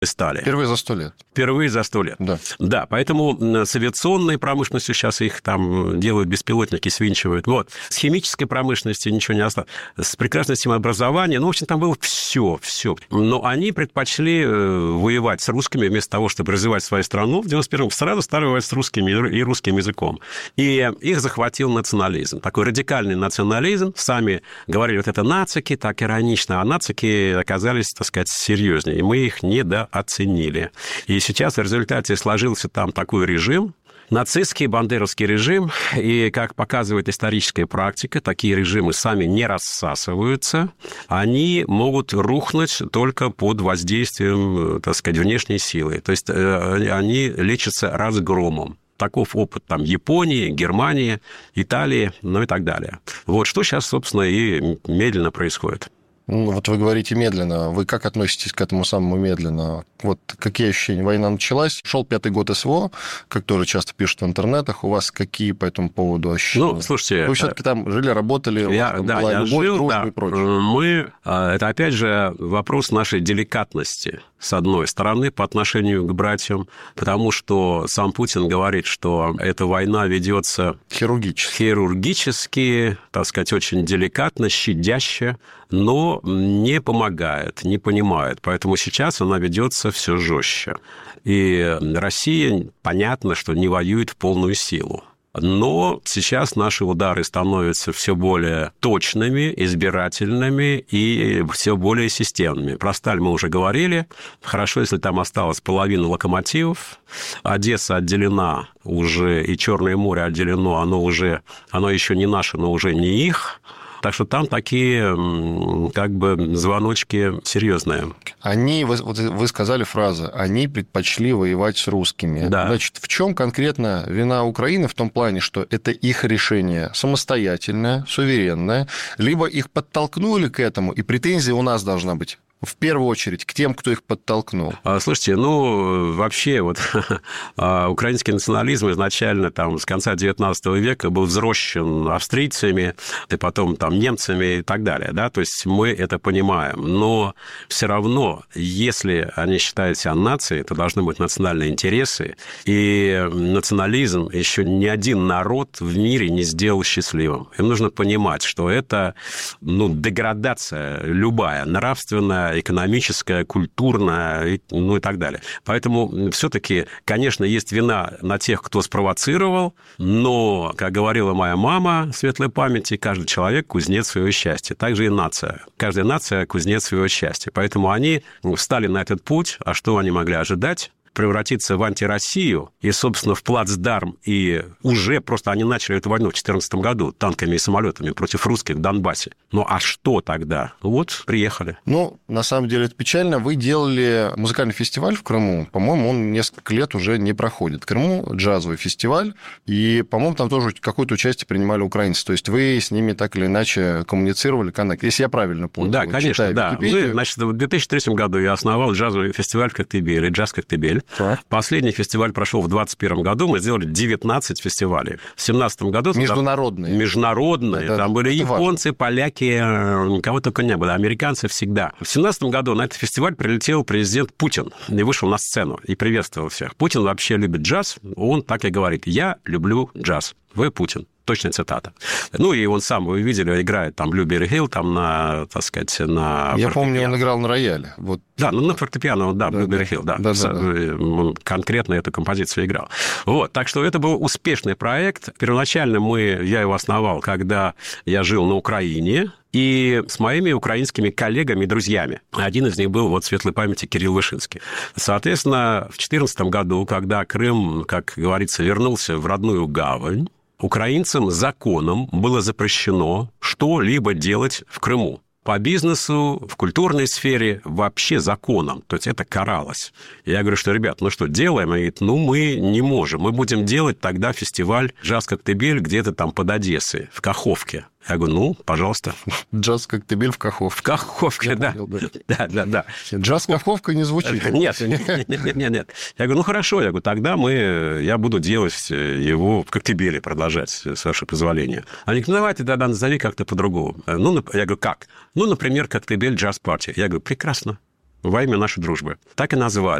стали. Впервые за 100 лет. Впервые за 100 лет. Да. Да, поэтому с авиационной промышленностью сейчас их там делают беспилотники, свинчивают. Вот. С химической промышленностью ничего не осталось. С прекрасной системой образования. Ну, в общем, там было все. Но они предпочли воевать с русскими вместо того, чтобы развивать свою страну. В 91-м сразу стали воевать с русскими и русским языком. И их захватил национализм. Такой радикальный национализм. Сами говорили, вот это нацики, так иронично. А нацики оказались, так сказать, серьезнее. И мы их недооценили. И сейчас в результате сложился там такой режим, нацистский, бандеровский режим, и, как показывает историческая практика, такие режимы сами не рассасываются, они могут рухнуть только под воздействием, так сказать, внешней силы. То есть они лечатся разгромом. Таков опыт там Японии, Германии, Италии, ну и так далее. Вот что сейчас, собственно, и медленно происходит. Вот вы говорите медленно. Вы как относитесь к этому самому медленно? Вот какие ощущения? Война началась, шел 5-й год СВО, как тоже часто пишут в интернетах. У вас какие по этому поводу ощущения? Ну, слушайте... Вы все-таки там жили, работали, я жил, дружба и прочее. Это, опять же, вопрос нашей деликатности, с одной стороны, по отношению к братьям, потому что сам Путин говорит, что эта война ведется хирургически, так сказать, очень деликатно, щадяще, но не помогает, не понимает. Поэтому сейчас она ведется все жестче. И Россия, понятно, что не воюет в полную силу. Но сейчас наши удары становятся все более точными, избирательными и все более системными. Про Сталь мы уже говорили. Хорошо, если там осталась половина локомотивов. Одесса отделена уже, и Черное море отделено. Оно еще не наше, но уже не их. Так что там такие, как бы, звоночки серьезные. Вы сказали фразу, они предпочли воевать с русскими. Да. Значит, в чем конкретно вина Украины в том плане, что это их решение самостоятельное, суверенное, либо их подтолкнули к этому, и претензия у нас должна быть в первую очередь к тем, кто их подтолкнул? Слушайте, вообще вот украинский национализм изначально там с конца XIX века был взрощен австрийцами, и потом там немцами и так далее, да, то есть мы это понимаем, но все равно, если они считают себя нацией, то должны быть национальные интересы, и национализм еще ни один народ в мире не сделал счастливым. Им нужно понимать, что это, деградация любая, нравственная, экономическая, культурная, и так далее. Поэтому все-таки, конечно, есть вина на тех, кто спровоцировал, но, как говорила моя мама, светлой памяти, каждый человек – кузнец своего счастья. Также и нация. Каждая нация – кузнец своего счастья. Поэтому они встали на этот путь, а что они могли ожидать? Превратиться в антироссию и, собственно, в плацдарм, и уже просто они начали эту войну в 2014 году танками и самолетами против русских в Донбассе. Ну, а что тогда? Вот, приехали. На самом деле, это печально. Вы делали музыкальный фестиваль в Крыму. По-моему, он несколько лет уже не проходит. В Крыму джазовый фестиваль, и, по-моему, там тоже какое-то участие принимали украинцы. То есть вы с ними так или иначе коммуницировали, коннект, если я правильно понял. Да, конечно, да. В 2003 году я основал джазовый фестиваль в Коктебеле, «Джаз Коктебель». Так. Последний фестиваль прошел в 2021 году. Мы сделали 19 фестивалей. В 2017 году... Международные. Международные. Да, там были японцы, важно. Поляки, кого только не было. Американцы всегда. В 2017 году на этот фестиваль прилетел президент Путин и вышел на сцену и приветствовал всех. Путин вообще любит джаз. Он так и говорит: «Я люблю джаз». Вы Путин. Точная цитата. И он сам, вы видели, играет там Blueberry Hill, там на, так сказать, на... Я помню, он играл на рояле. Вот. Да, на фортепиано, да, Blueberry Hill, да. Он конкретно эту композицию играл. Вот, так что это был успешный проект. Первоначально я его основал, когда я жил на Украине, и с моими украинскими коллегами и друзьями. Один из них был, светлой памяти, Кирилл Вышинский. Соответственно, в 2014 году, когда Крым, как говорится, вернулся в родную гавань, украинцам законом было запрещено что-либо делать в Крыму. По бизнесу, в культурной сфере вообще законом. То есть это каралось. Я говорю, что, ребят, что, делаем? Они говорят, мы не можем. Мы будем делать тогда фестиваль «Джаз Коктебель» где-то там под Одессой, в Каховке. Я говорю, пожалуйста. «Джаз Коктебель» в Каховке. В Каховке, да. Да. «Джаз Каховка» не звучит. Нет. Я говорю, хорошо. Я говорю, тогда я буду делать его в Коктебеле, продолжать, с вашего позволения. Они говорят, давайте тогда назови как-то по-другому. Я говорю, как? Например, «Коктебель Джаз Парти». Я говорю, прекрасно. во имя нашей дружбы. Так и назвали.